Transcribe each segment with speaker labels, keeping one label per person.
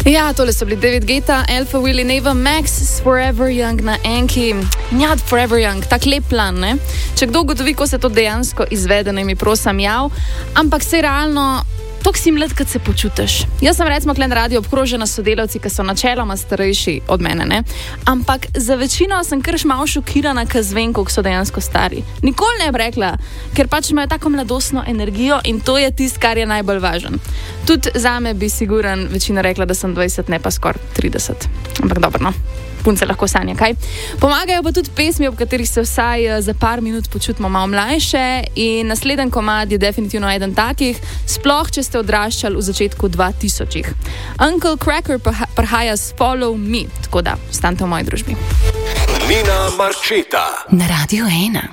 Speaker 1: Ja, tole so bili David Guetta, Alpha Willy, Neva, Max, Forever Young na Enki. Ja, Forever Young, tak lep plan, ne? Če kdo ugotovi, ko se to dejansko izvede, naj mi prosim jav, ampak se realno, toliko si mlad, kad se počutiš. Jaz sem recimo klen radio obkrožena s sodelavci, ki so načeloma starejši od mene, ne? Ampak za večino sem kar malo šokirana, kad zvem, koliko so dejansko stari. Nikoli ne bi rekla, ker pač imajo tako mladostno energijo in to je tisto, kar je najbolj važen. Tudi zame bi siguran večina rekla, da sem 20, ne pa skoraj 30. Ampak dobro, no. Punce lahko sanja, kaj? Pomagajo pa tudi pesmi, ob katerih se vsaj za par minut počutimo malo mlajše in naslednji komad je definitivno eden takih, sploh če ste odraščali v začetku 2000-ih. Uncle Cracker prihaja s Follow Me, tako da ostanite v moji družbi.
Speaker 2: Nina Marčeta
Speaker 3: na Radio 1.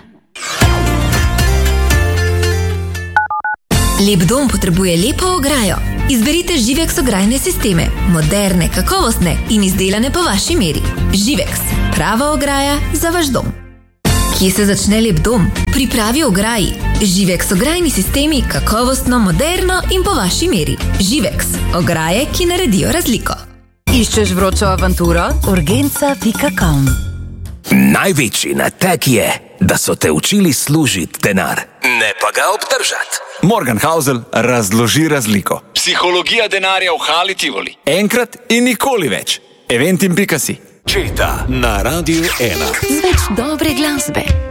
Speaker 3: Lep dom potrebuje lepo ograjo. Izberite Živex ograjne sisteme. Moderne, kakovostne in izdelane po vaši meri. Živex. Prava ograja za vaš dom. Kje se začne lep dom? Pri pravi ograji. Živex ograjni sistemi kakovostno, moderno in po vaši meri. Živex. Ograje, ki naredijo razliko.
Speaker 4: Iščeš vročo avanturo? Urgenca.com.
Speaker 2: Največji nateg je, da so te učili služiti denar, ne pa ga obdržati.
Speaker 5: Morgan Housel razloži razliko.
Speaker 6: Psihologija denarja v Hali Tivoli.
Speaker 5: Enkrat in nikoli več. Eventim.si.
Speaker 2: Četa na Radio 1.
Speaker 3: Z več dobre glasbe.